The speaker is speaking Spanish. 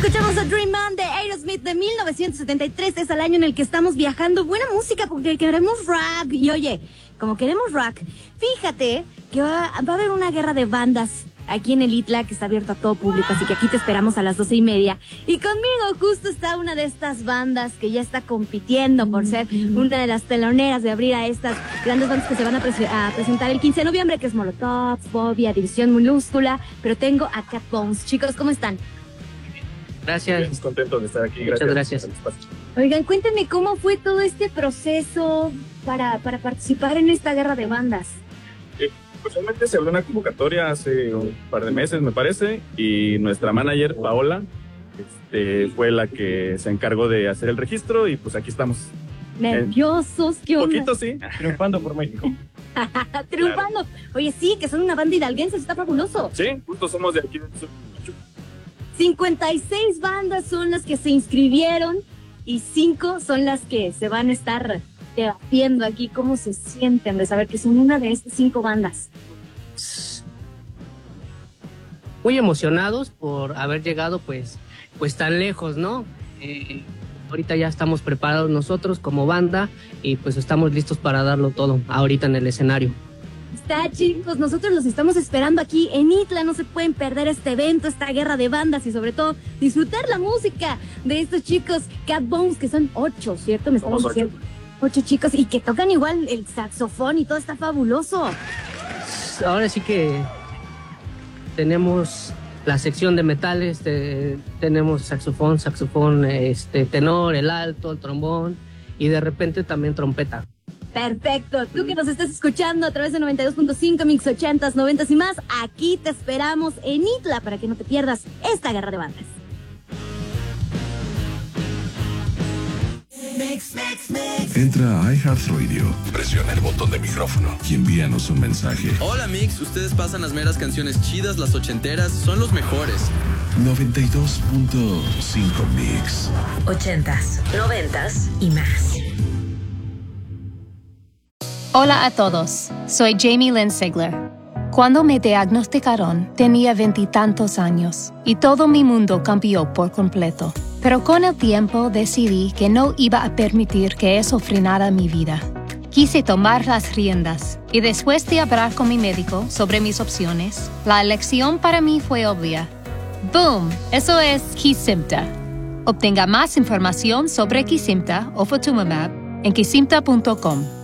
Escuchamos a Dream On de Aerosmith de 1973. Es el año en el que estamos viajando. Buena música porque queremos rock. Y oye, como queremos rock, fíjate que va a haber una guerra de bandas aquí en el ITLA que está abierto a todo público, así que aquí te esperamos a las 12:30. Y conmigo justo está una de estas bandas que ya está compitiendo por ser una de las teloneras de abrir a estas grandes bandas que se van a presentar el 15 de noviembre, que es Molotov, Fobia, División Minúscula, pero tengo a Cat Bones. Chicos, ¿cómo están? Gracias. Estamos contentos de estar aquí. Muchas gracias. Oigan, cuéntenme cómo fue todo este proceso para participar en esta guerra de bandas. Pues realmente se abrió una convocatoria hace un par de meses, me parece, y nuestra manager, Paola, fue la que se encargó de hacer el registro y pues aquí estamos. ¿Nerviosos? ¿Qué onda? Poquito sí, triunfando por México. Triunfando. Claro. Oye, sí, que son una banda hidalguense, está fabuloso. Sí, justo somos de aquí del sur. 56 bandas son las que se inscribieron y 5 son las que se van a estar debatiendo aquí. ¿Cómo se sienten de saber que son una de estas 5 bandas? Muy emocionados por haber llegado pues tan lejos, ¿no? Ahorita ya estamos preparados nosotros como banda y pues estamos listos para darlo todo ahorita en el escenario. Está, chicos, nosotros los estamos esperando aquí en ITLA. No se pueden perder este evento, esta guerra de bandas y sobre todo disfrutar la música de estos chicos Cat Bones, que son 8, ¿cierto? Me estamos diciendo 8 chicos y que tocan igual el saxofón y todo está fabuloso. Ahora sí que tenemos la sección de metales, tenemos saxofón, tenor, el alto, el trombón y de repente también trompeta. Perfecto, tú que nos estás escuchando a través de 92.5, Mix 80s, 90s y más, aquí te esperamos en ITLA para que no te pierdas esta guerra de bandas. Entra a iHeartRadio, presiona el botón de micrófono y envíanos un mensaje. Hola Mix, ustedes pasan las meras canciones chidas, las ochenteras, son los mejores. 92.5 Mix. 80s, 90s y más. Hola a todos, soy Jamie Lynn Sigler. Cuando me diagnosticaron, tenía 20 y tantos años y todo mi mundo cambió por completo. Pero con el tiempo decidí que no iba a permitir que eso frenara mi vida. Quise tomar las riendas y después de hablar con mi médico sobre mis opciones, la elección para mí fue obvia. ¡Boom! Eso es Kesimpta. Obtenga más información sobre Kesimpta o Ofatumumab en kesimpta.com.